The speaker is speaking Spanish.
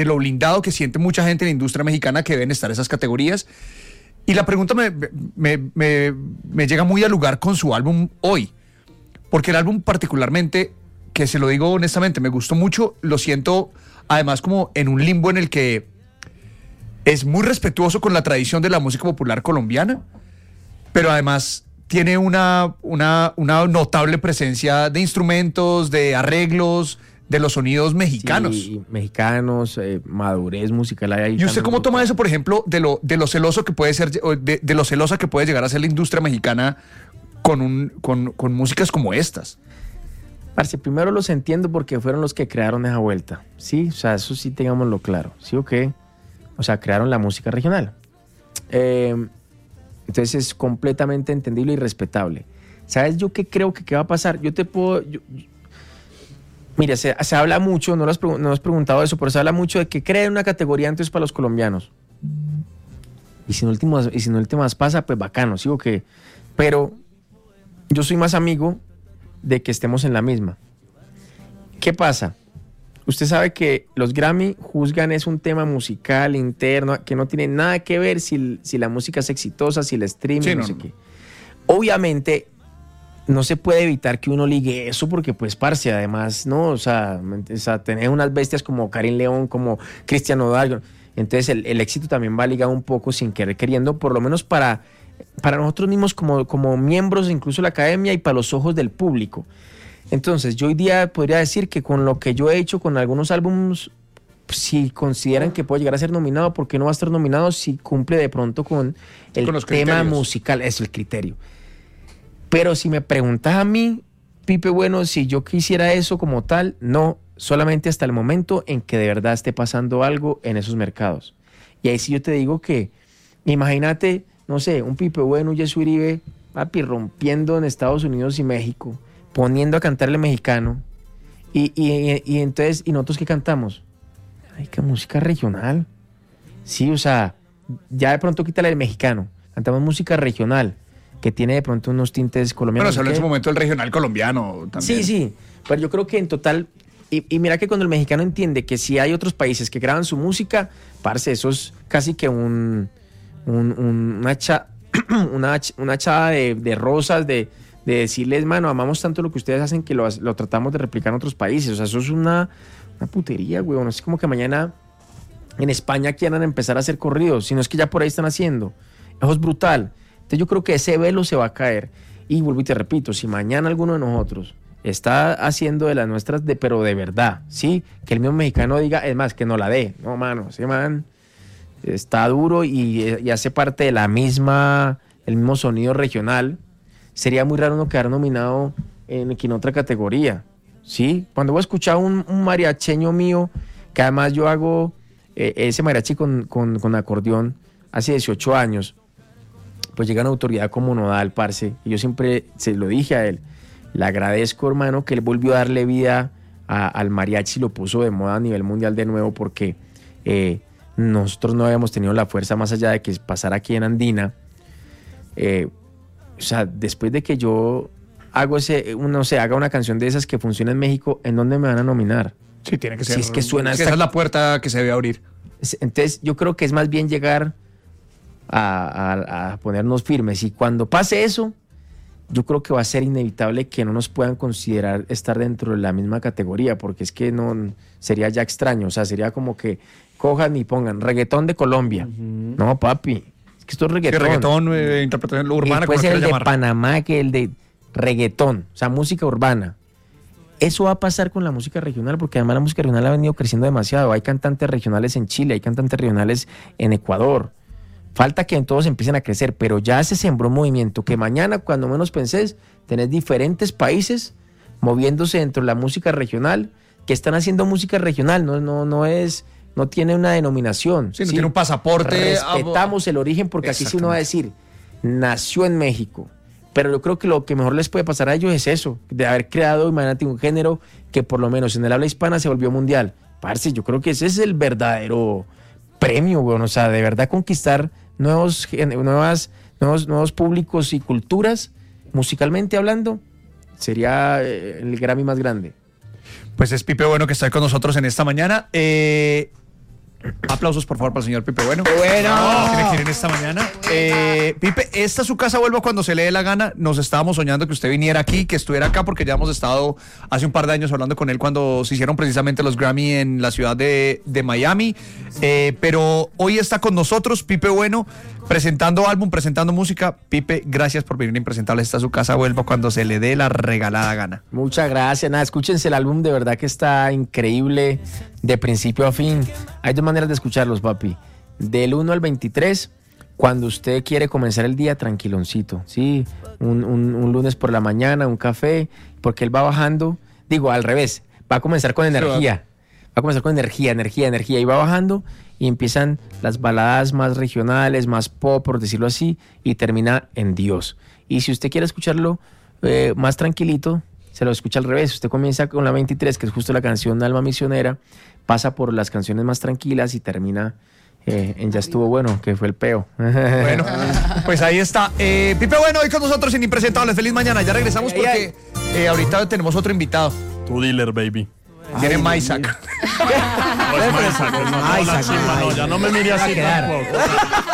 lo blindado que siente mucha gente en la industria mexicana que deben estar esas categorías. Y la pregunta me llega muy al lugar con su álbum Hoy, porque el álbum particularmente, que se lo digo honestamente, me gustó mucho, lo siento además como en un limbo en el que es muy respetuoso con la tradición de la música popular colombiana, pero además tiene una notable presencia de instrumentos, de arreglos, de los sonidos mexicanos. Sí, mexicanos, madurez musical. Ahí ¿Y usted cómo toma eso, por ejemplo, de lo celoso que puede ser, de lo celosa que puede llegar a ser la industria mexicana con músicas como estas? Parce, primero los entiendo porque fueron los que crearon esa vuelta, ¿sí? O sea, eso sí tengámoslo claro, ¿sí o qué? O sea, crearon la música regional. Entonces es completamente entendible y respetable. ¿Sabes yo qué creo que qué va a pasar? Mira, se habla mucho, no has preguntado eso, pero se habla mucho de que creen una categoría antes para los colombianos. Y si en últimas pasa, pues bacano, ¿sí o qué? Pero yo soy más amigo de que estemos en la misma. ¿Qué pasa? Usted sabe que los Grammy juzgan es un tema musical interno que no tiene nada que ver si la música es exitosa, si el streaming, sí, no sé qué. Obviamente no se puede evitar que uno ligue eso porque pues parce, además, ¿no? O sea, tener unas bestias como Karim León, como Cristian Nodal, entonces el éxito también va ligado un poco sin querer queriendo, por lo menos para nosotros mismos como miembros incluso de la academia y para los ojos del público. Entonces yo hoy día podría decir que con lo que yo he hecho con algunos álbumes, si consideran que puede llegar a ser nominado, ¿por qué no va a estar nominado si cumple de pronto con el tema criterios musical? Es el criterio. Pero si me preguntas a mí, Pipe Bueno, si yo quisiera eso como tal, no, solamente hasta el momento en que de verdad esté pasando algo en esos mercados. Y ahí sí yo te digo que, imagínate, no sé, un Pipe Bueno, Jesse Uribe, papi, rompiendo en Estados Unidos y México, poniendo a cantarle mexicano, y entonces, ¿y nosotros qué cantamos? Ay, qué música regional. Sí, o sea, ya de pronto quítale el mexicano, cantamos música regional, que tiene de pronto unos tintes colombianos. Bueno, se habló en su momento del regional colombiano también. Sí, pero yo creo que en total, y mira que cuando el mexicano entiende que si hay otros países que graban su música, parce, eso es casi que una echada de rosas, de decirles, mano, amamos tanto lo que ustedes hacen que lo tratamos de replicar en otros países. O sea, eso es una putería, güey. No es como que mañana en España quieran empezar a hacer corridos, sino es que ya por ahí están haciendo. Eso es brutal. Entonces yo creo que ese velo se va a caer. Y vuelvo y te repito, si mañana alguno de nosotros está haciendo de las nuestras, pero de verdad, ¿sí? Que el mismo mexicano diga, es más, que no la dé. No, mano, ese man está duro y hace parte de el mismo sonido regional. Sería muy raro uno quedar nominado en otra categoría, ¿sí? Cuando voy a escuchar un mariacheño mío, que además yo hago ese mariachi con acordeón hace 18 años, pues llega una autoridad como Nodal, parce, y yo siempre se lo dije a él, le agradezco, hermano, que él volvió a darle vida al mariachi y lo puso de moda a nivel mundial de nuevo, porque nosotros no habíamos tenido la fuerza más allá de que pasara aquí en Andina. O sea, después de que yo haga una canción de esas que funciona en México, ¿en dónde me van a nominar? Sí, tiene que ser. Si es que suena esa es la puerta que se debe abrir. Entonces, yo creo que es más bien llegar a ponernos firmes. Y cuando pase eso, yo creo que va a ser inevitable que no nos puedan considerar estar dentro de la misma categoría, porque es que no sería ya extraño. O sea, sería como que cojan y pongan reggaetón de Colombia. Uh-huh. No, papi. Es que esto es reggaetón. Sí, reggaetón, interpretación urbana. Puede ser el de Panamá que el de reggaetón, o sea, música urbana. Eso va a pasar con la música regional, porque además la música regional ha venido creciendo demasiado. Hay cantantes regionales en Chile, hay cantantes regionales en Ecuador. Falta que todos empiecen a crecer, pero ya se sembró un movimiento que mañana, cuando menos pensés, tenés diferentes países moviéndose dentro de la música regional, que están haciendo música regional, no tiene una denominación. Sí, no tiene un pasaporte. Respetamos el origen, porque aquí sí uno va a decir, nació en México. Pero yo creo que lo que mejor les puede pasar a ellos es eso, de haber creado, imagínate, un género que por lo menos en el habla hispana se volvió mundial. Parce, yo creo que ese es el verdadero premio, güey. O sea, de verdad conquistar nuevos públicos y culturas, musicalmente hablando, sería el Grammy más grande. Pues es Pipe Bueno que está con nosotros en esta mañana. Aplausos, por favor, para el señor Pipe Bueno. Bueno. ¿Qué le quieren esta mañana? Pipe, esta es su casa, vuelva cuando se le dé la gana. Nos estábamos soñando que usted viniera aquí, que estuviera acá, porque ya hemos estado hace un par de años hablando con él cuando se hicieron precisamente los Grammy en la ciudad de Miami. Pero hoy está con nosotros, Pipe Bueno, presentando álbum, presentando música. Pipe, gracias por venir a Impresentable. Esta es su casa, vuelva cuando se le dé la regalada gana. Muchas gracias. Nada, escúchense el álbum, de verdad que está increíble de principio a fin. Hay dos maneras de escucharlos, papi. Del 1 al 23, cuando usted quiere comenzar el día tranquiloncito, ¿sí? Un lunes por la mañana, un café, porque él va bajando, digo, al revés, va a comenzar con energía. Va a comenzar con energía, y va bajando y empiezan las baladas más regionales, más pop, por decirlo así, y termina en Dios. Y si usted quiere escucharlo más tranquilito, se lo escucha al revés. Usted comienza con la 23, que es justo la canción Alma Misionera, pasa por las canciones más tranquilas y termina en Ya estuvo bueno, que fue el peo. Bueno, pues ahí está. Pipe Bueno, hoy con nosotros en Impresentables. Feliz mañana. Ya regresamos porque ahorita tenemos otro invitado. Tu dealer, baby. Tiene Maisac. No es Maisac, no, ya no me mire así tampoco.